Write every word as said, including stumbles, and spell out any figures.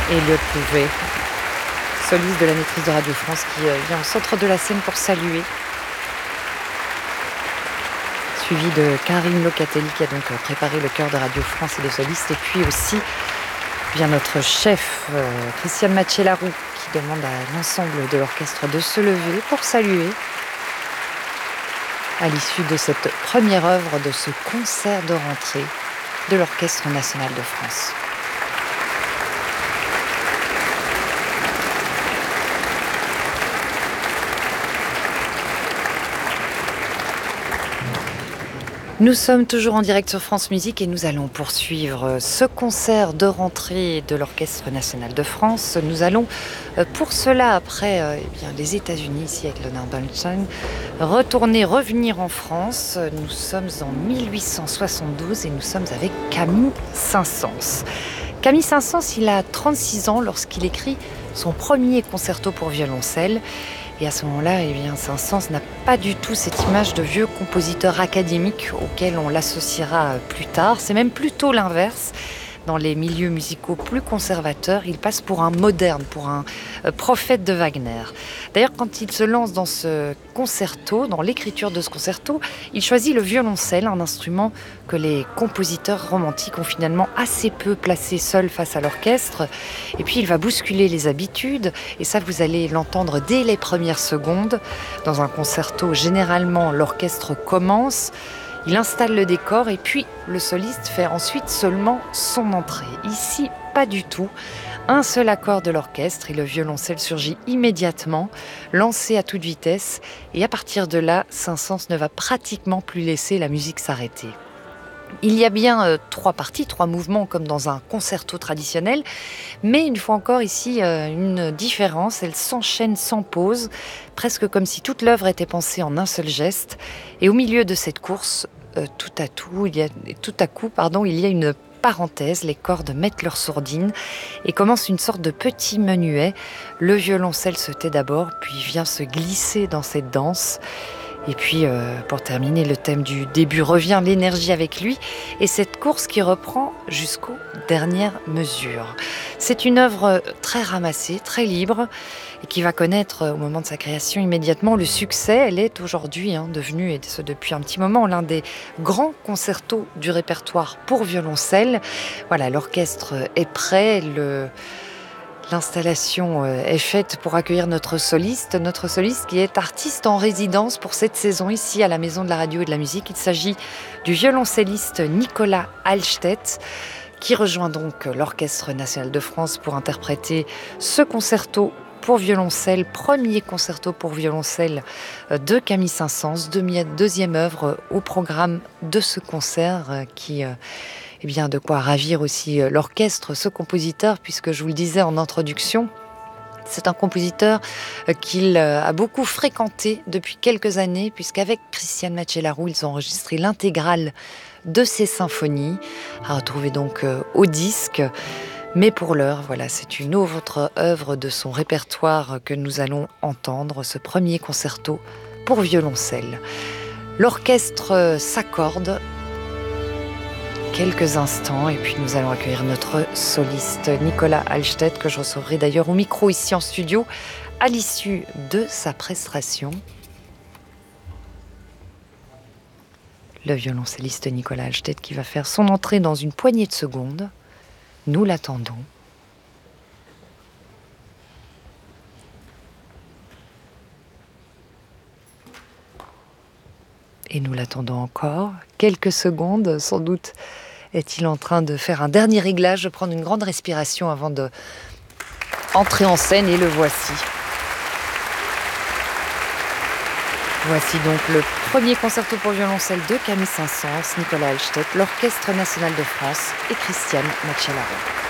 Elliot Louvet, soliste de la maîtrise de Radio France, qui vient au centre de la scène pour saluer. Suivi de Karine Locatelli qui a donc préparé le chœur de Radio France et des solistes. Et puis aussi bien notre chef, euh, Christiane Mathieu-Larroux, qui demande à l'ensemble de l'orchestre de se lever pour saluer à l'issue de cette première œuvre de ce concert de rentrée de l'Orchestre national de France. Nous sommes toujours en direct sur France Musique et nous allons poursuivre ce concert de rentrée de l'Orchestre national de France. Nous allons pour cela, après eh bien, les États-Unis, ici avec Leonard Bernstein, retourner, revenir en France. Nous sommes en mille huit cent soixante-douze et nous sommes avec Camille Saint-Saëns. Camille Saint-Saëns, il a trente-six ans lorsqu'il écrit son premier concerto pour violoncelle. Et à ce moment-là, eh bien, Saint-Saëns n'a pas du tout cette image de vieux compositeur académique auquel on l'associera plus tard. C'est même plutôt l'inverse. Dans les milieux musicaux plus conservateurs, il passe pour un moderne, pour un prophète de Wagner. D'ailleurs, quand il se lance dans ce concerto, dans l'écriture de ce concerto, il choisit le violoncelle, un instrument que les compositeurs romantiques ont finalement assez peu placé seul face à l'orchestre. Et puis il va bousculer les habitudes, et ça vous allez l'entendre dès les premières secondes. Dans un concerto, généralement, l'orchestre commence, il installe le décor et puis le soliste fait ensuite seulement son entrée. Ici, pas du tout. Un seul accord de l'orchestre et le violoncelle surgit immédiatement, lancé à toute vitesse. Et à partir de là, Saint-Saëns ne va pratiquement plus laisser la musique s'arrêter. Il y a bien euh, trois parties, trois mouvements comme dans un concerto traditionnel, mais une fois encore ici euh, une différence, elle s'enchaîne sans pause, presque comme si toute l'œuvre était pensée en un seul geste. Et au milieu de cette course, euh, tout à tout, il y a, tout à coup, pardon, il y a une parenthèse, les cordes mettent leur sourdine et commence une sorte de petit menuet. Le violoncelle se tait d'abord, puis vient se glisser dans cette danse. Et puis, euh, pour terminer, le thème du début revient, l'énergie avec lui, et cette course qui reprend jusqu'aux dernières mesures. C'est une œuvre très ramassée, très libre, et qui va connaître, au moment de sa création, immédiatement le succès. Elle est aujourd'hui hein, devenue, et ce depuis un petit moment, l'un des grands concertos du répertoire pour violoncelle. Voilà, l'orchestre est prêt, le... L'installation est faite pour accueillir notre soliste, notre soliste qui est artiste en résidence pour cette saison ici à la Maison de la Radio et de la Musique. Il s'agit du violoncelliste Nicolas Altstedt qui rejoint donc l'Orchestre national de France pour interpréter ce concerto pour violoncelle, premier concerto pour violoncelle de Camille Saint-Saëns, deuxième œuvre au programme de ce concert qui... Eh bien, de quoi ravir aussi l'orchestre, ce compositeur, puisque je vous le disais en introduction, c'est un compositeur qu'il a beaucoup fréquenté depuis quelques années, puisqu'avec Christiane Mathieu-Larroux, ils ont enregistré l'intégrale de ses symphonies, à retrouver donc au disque. Mais pour l'heure, voilà, c'est une autre œuvre de son répertoire que nous allons entendre, ce premier concerto pour violoncelle. L'orchestre s'accorde quelques instants et puis nous allons accueillir notre soliste Nicolas Altstedt que je recevrai d'ailleurs au micro ici en studio à l'issue de sa prestation. Le violoncelliste Nicolas Altstedt qui va faire son entrée dans une poignée de secondes. Nous l'attendons. Et nous l'attendons encore. Quelques secondes, sans doute est-il en train de faire un dernier réglage, de prendre une grande respiration avant de entrer en scène, et le voici. Voici donc le premier concerto pour violoncelle de Camille Saint-Saëns, Nicolas Altstedt, l'Orchestre national de France et Christiane Mathieu-Larroux.